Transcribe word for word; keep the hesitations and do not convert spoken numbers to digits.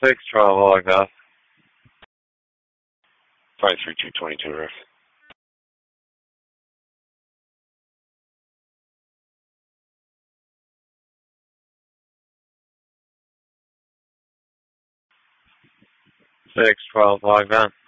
Six twelve log off. Five three two twenty two ref. Six twelve log on.